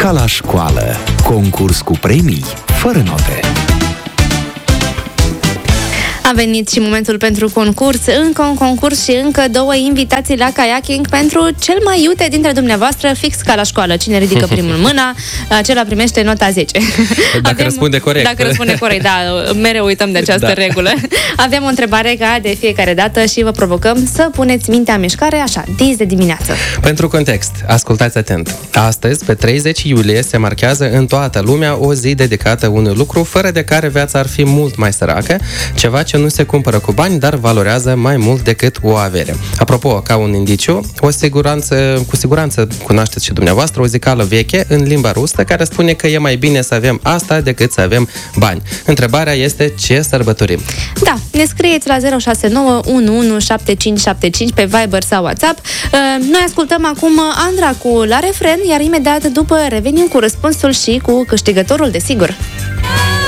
Ca la școală. Concurs cu premii, fără note. A venit și momentul pentru concurs. Încă un concurs și încă 2 invitații la kayaking pentru cel mai iute dintre dumneavoastră, fix ca la școală. Cine ridică primul mâna, acela primește nota 10. Dacă răspunde corect. Dacă răspunde corect, da, mereu uităm de această regulă. Avem o întrebare ca de fiecare dată și vă provocăm să puneți mintea în mișcare, așa, dis de dimineață. Pentru context, ascultați atent. Astăzi, pe 30 iulie, se marchează în toată lumea o zi dedicată unui lucru fără de care viața ar fi mult mai săracă, ceva ce nu se cumpără cu bani, dar valorează mai mult decât o avere. Apropo, ca un indiciu, cu siguranță cunoașteți și dumneavoastră o zicală veche în limba rusă care spune că e mai bine să avem asta decât să avem bani. Întrebarea este ce sărbătorim? Da, ne scrieți la 069 117575 pe Viber sau WhatsApp. Noi ascultăm acum Andra cu La Refren, iar imediat după revenim cu răspunsul și cu câștigătorul, desigur.